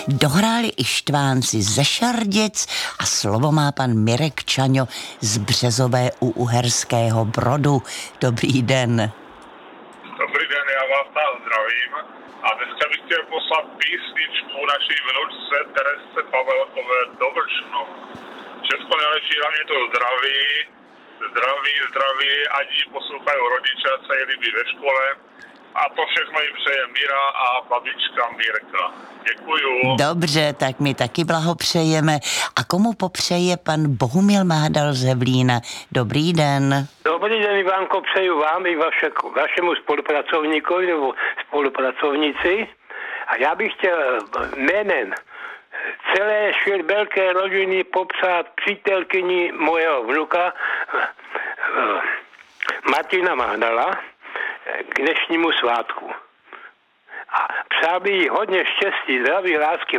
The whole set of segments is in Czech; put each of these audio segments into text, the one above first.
Dohráli i Štvánci ze Šardic a slovo má pan Mirek Čaňo z Březové u Uherského Brodu. Dobrý den. Dobrý den, já vás tam zdravím. A dneska bych chtěl poslat písničku naší vnučce Teresce Pavelkové do Vršnov. Všechno nejlepší, hlavně to zdraví, ať ji poslouchají rodiče, a se je líbí ve škole. A to všechno jim přeje Míra a babička Mírka. Děkuju. Dobře, tak my taky blahopřejeme. A komu popřeje pan Bohumil Mádal z Hevlína? Dobrý den. Dobrý den, Ivánko, přeju vám i vašemu spolupracovníkovi nebo spolupracovnici. A já bych chtěl jménem celé švěrbelké rodiny popřát přítelkyni mojeho vnuka Martina Mádala k dnešnímu svátku. A přál by jí hodně štěstí, zdraví, lásky,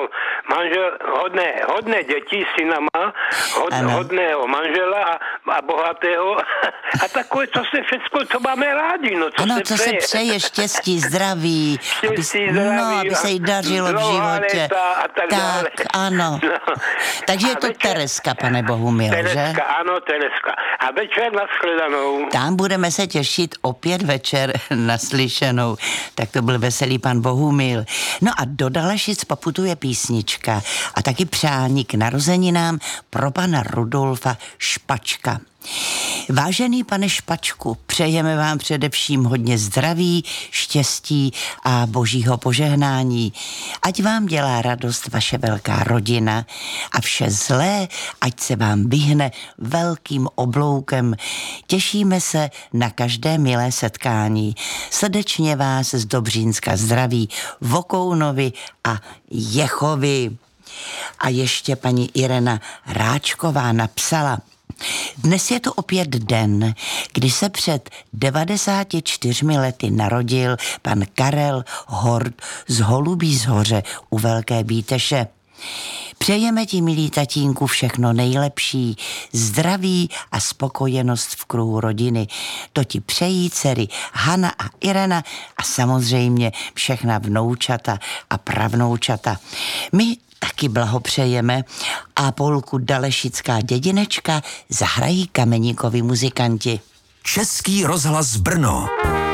hodné děti, syna má, hodného manžela a bohatého a takové, co se všechno, co máme rádi. No, co se přeje, štěstí, zdraví, aby se jí dařilo v životě. A tak dále. Ano. No. Takže je to Tereska, pane Bohumil, že? Ano, Tereska. A večer nashledanou. Tam budeme se těšit opět večer naslyšenou. Tak to byl veselý pan Bohumil. No a do Dalešic poputuje písnička a taky přání k narozeninám pro pana Rudolfa Špačka. Vážený pane Špačku, přejeme vám především hodně zdraví, štěstí a božího požehnání. Ať vám dělá radost vaše velká rodina a vše zlé, ať se vám vyhne velkým obloukem. Těšíme se na každé milé setkání. Srdečně vás z Dobřínska zdraví Vokounovi a Jechovi. A ještě paní Irena Ráčková napsala: dnes je to opět den, kdy se před 94 lety narodil pan Karel Hort z Holubí zhoře u Velké Bíteše. Přejeme ti, milý tatínku, všechno nejlepší, zdraví a spokojenost v kruhu rodiny. To ti přejí dcery Hana a Irena a samozřejmě všechna vnoučata a pravnoučata. My taky blahopřejeme a polku Dalešická dědinečka zahrají Kameníkovi muzikanti. Český rozhlas Brno.